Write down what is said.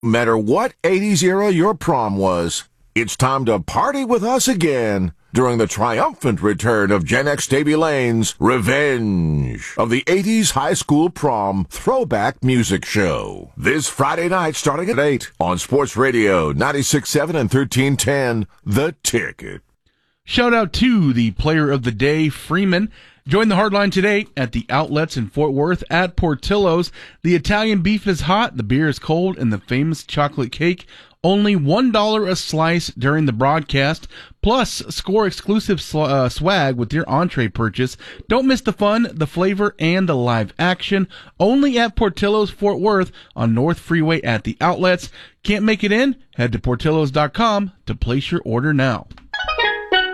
No matter what 80s era your prom was, it's time to party with us again during the triumphant return of Gen X Davy Lane's Revenge of the 80s High School Prom Throwback Music Show. This Friday night starting at 8 on Sports Radio 96.7 and 1310, The Ticket. Shout out to the player of the day, Freeman. Join the Hardline today at the outlets in Fort Worth at Portillo's. The Italian beef is hot, the beer is cold, and the famous chocolate cake only $1 a slice during the broadcast. Plus, score exclusive swag with your entree purchase. Don't miss the fun, the flavor, and the live action. Only at Portillo's Fort Worth on North Freeway at the outlets. Can't make it in? Head to Portillos.com to place your order now.